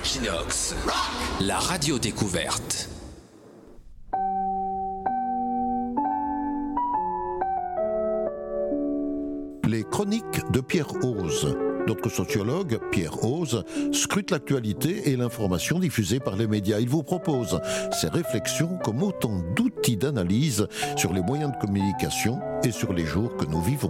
Equinox, la radio découverte. Les chroniques de Pierre Hoze. Notre sociologue, Pierre Hoze, scrute l'actualité et l'information diffusée par les médias. Il vous propose ses réflexions comme autant d'outils d'analyse sur les moyens de communication et sur les jours que nous vivons.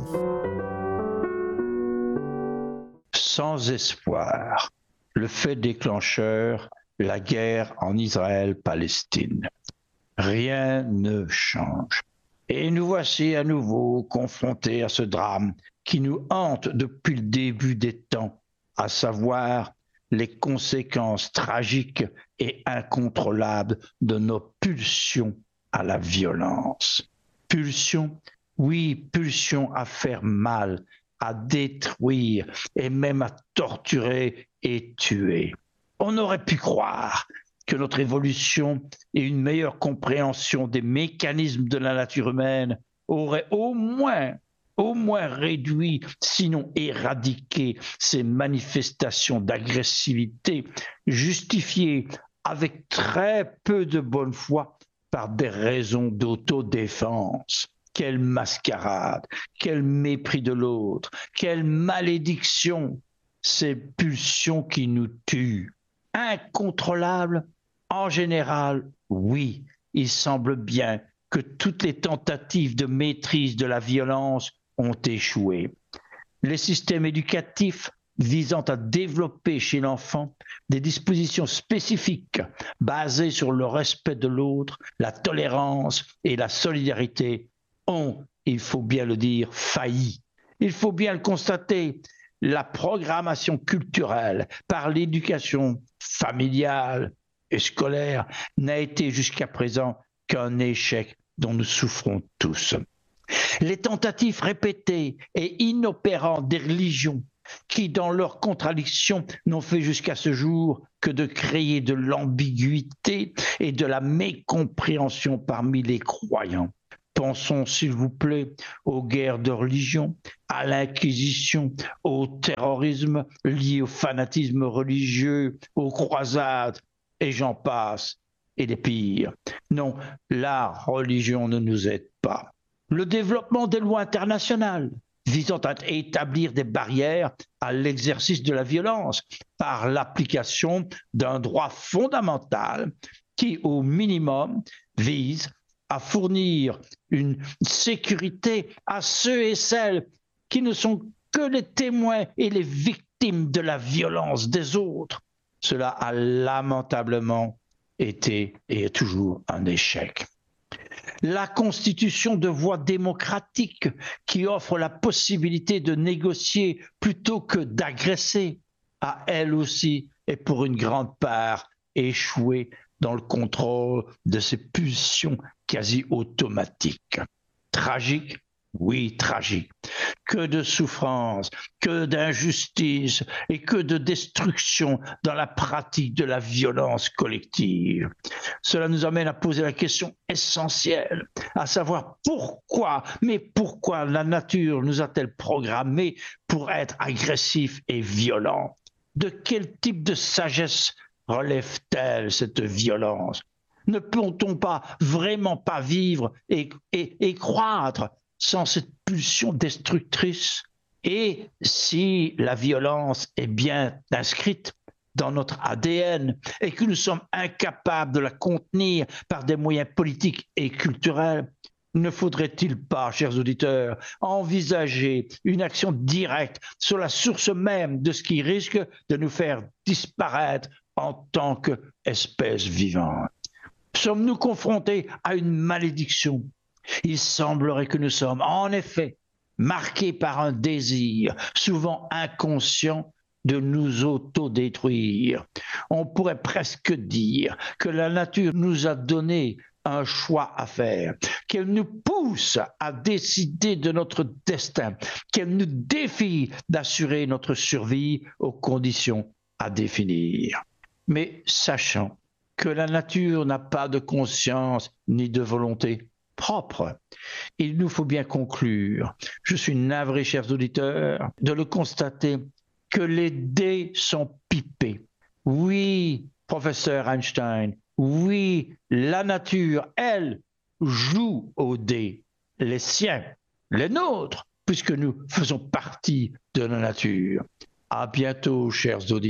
Sans espoir, le fait déclencheur, la guerre en Israël-Palestine. Rien ne change. Et nous voici à nouveau confrontés à ce drame qui nous hante depuis le début des temps, à savoir les conséquences tragiques et incontrôlables de nos pulsions à la violence. Pulsions, oui, pulsions à faire mal, à détruire et même à torturer et tuer. On aurait pu croire que notre évolution et une meilleure compréhension des mécanismes de la nature humaine auraient au moins réduit, sinon éradiqué, ces manifestations d'agressivité justifiées avec très peu de bonne foi par des raisons d'autodéfense. Quelle mascarade, quel mépris de l'autre, quelle malédiction, ces pulsions qui nous tuent. Incontrôlables, en général, oui, il semble bien que toutes les tentatives de maîtrise de la violence ont échoué. Les systèmes éducatifs visant à développer chez l'enfant des dispositions spécifiques basées sur le respect de l'autre, la tolérance et la solidarité ont, il faut bien le dire, failli. Il faut bien le constater, la programmation culturelle par l'éducation familiale et scolaire n'a été jusqu'à présent qu'un échec dont nous souffrons tous. Les tentatives répétées et inopérantes des religions qui, dans leurs contradictions, n'ont fait jusqu'à ce jour que de créer de l'ambiguïté et de la mécompréhension parmi les croyants. Pensons, s'il vous plaît, aux guerres de religion, à l'Inquisition, au terrorisme lié au fanatisme religieux, aux croisades, et j'en passe, et les pires. Non, la religion ne nous aide pas. Le développement des lois internationales visant à établir des barrières à l'exercice de la violence par l'application d'un droit fondamental qui, au minimum, vise à fournir une sécurité à ceux et celles qui ne sont que les témoins et les victimes de la violence des autres. Cela a lamentablement été et est toujours un échec. La constitution de voies démocratiques qui offre la possibilité de négocier plutôt que d'agresser a elle aussi et pour une grande part échoué dans le contrôle de ces pulsions quasi automatiques. Tragique, oui, tragique. Que de souffrance, que d'injustice et que de destruction dans la pratique de la violence collective. Cela nous amène à poser la question essentielle, à savoir pourquoi la nature nous a-t-elle programmés pour être agressifs et violents? De quel type de sagesse relève-t-elle cette violence? Ne peut-on pas vraiment pas vivre et croître sans cette pulsion destructrice? Et si la violence est bien inscrite dans notre ADN et que nous sommes incapables de la contenir par des moyens politiques et culturels, ne faudrait-il pas, chers auditeurs, envisager une action directe sur la source même de ce qui risque de nous faire disparaître en tant qu'espèce vivante? Sommes-nous confrontés à une malédiction? Il semblerait que nous sommes, en effet, marqués par un désir, souvent inconscient, de nous autodétruire. On pourrait presque dire que la nature nous a donné un choix à faire, qu'elle nous pousse à décider de notre destin, qu'elle nous défie d'assurer notre survie aux conditions à définir. Mais sachant que la nature n'a pas de conscience ni de volonté propre, il nous faut bien conclure, je suis navré, chers auditeurs, de le constater, que les dés sont pipés. Oui, professeur Einstein, oui, la nature, elle, joue aux dés, les siens, les nôtres, puisque nous faisons partie de la nature. À bientôt, chers auditeurs.